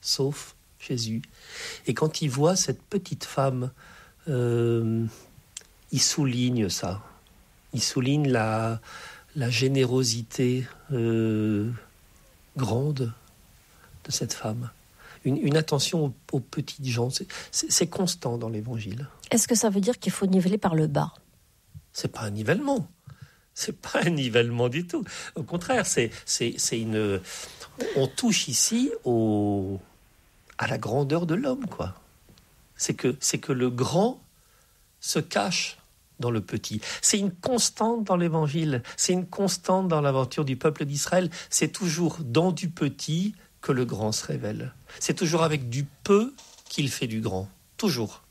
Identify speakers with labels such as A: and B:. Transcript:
A: sauf Jésus. Et quand il voit cette petite femme, il souligne ça. Il souligne la générosité grande de cette femme. Une attention aux petites gens. C'est constant dans l'Évangile.
B: Est-ce que ça veut dire qu'il faut niveler par le bas ?
A: C'est pas un nivellement. C'est pas un nivellement du tout. Au contraire, on touche ici à la grandeur de l'homme, quoi. C'est que le grand se cache dans le petit. C'est une constante dans l'Évangile. C'est une constante dans l'aventure du peuple d'Israël. C'est toujours dans du petit que le grand se révèle. C'est toujours avec du peu qu'il fait du grand. Toujours.